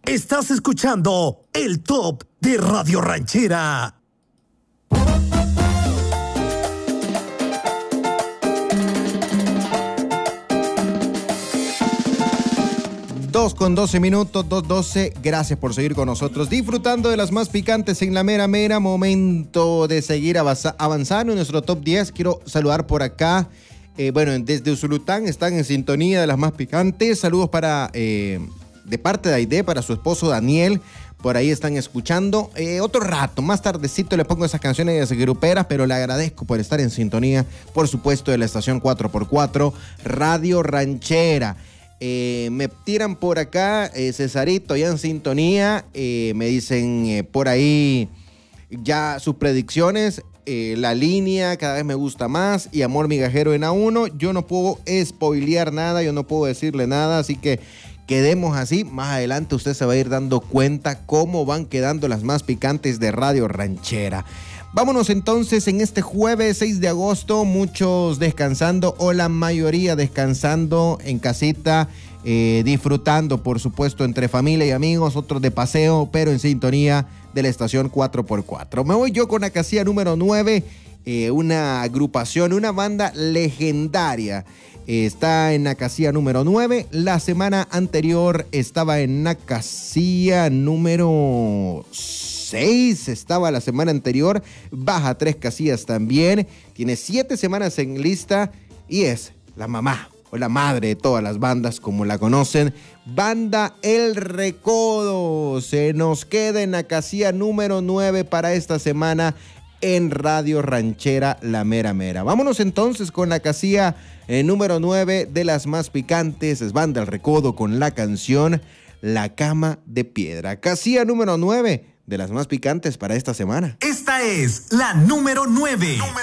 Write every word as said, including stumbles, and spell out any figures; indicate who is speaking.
Speaker 1: Estás escuchando el Top de Radio Ranchera.
Speaker 2: Dos con doce minutos, dos doce. Gracias por seguir con nosotros, disfrutando de las más picantes en la mera mera. Momento de seguir avanzando en nuestro top diez. Quiero saludar por acá. Eh, bueno, desde Usulután están en sintonía de las más picantes. Saludos para eh, de parte de Aide, para su esposo Daniel. Por ahí están escuchando. Eh, otro rato, más tardecito le pongo esas canciones de gruperas, pero le agradezco por estar en sintonía, por supuesto, de la estación cuatro por cuatro, Radio Ranchera. Eh, me tiran por acá, eh, Cesarito, ya en sintonía. Eh, me dicen eh, por ahí ya sus predicciones. Eh, la línea cada vez me gusta más y Amor Migajero en A uno. Yo no puedo spoilear nada, yo no puedo decirle nada, así que quedemos así. Más adelante usted se va a ir dando cuenta cómo van quedando las más picantes de Radio Ranchera. Vámonos entonces en este jueves seis de agosto, muchos descansando o la mayoría descansando en casita, eh, disfrutando por supuesto entre familia y amigos, otros de paseo, pero en sintonía de la estación cuatro por cuatro. Me voy yo con la casilla número nueve, eh, una agrupación, una banda legendaria. Eh, está en la casilla número nueve. La semana anterior estaba en la casilla número seis, estaba la semana anterior, baja tres casillas también, tiene siete semanas en lista y es la mamá o la madre de todas las bandas como la conocen, Banda El Recodo. Se nos queda en la casilla número nueve para esta semana en Radio Ranchera La Mera Mera. Vámonos entonces con la casilla eh, número nueve de las más picantes, es Banda El Recodo con la canción La Cama de Piedra. Casilla número nueve de las más picantes para esta semana.
Speaker 1: Esta es la número nueve.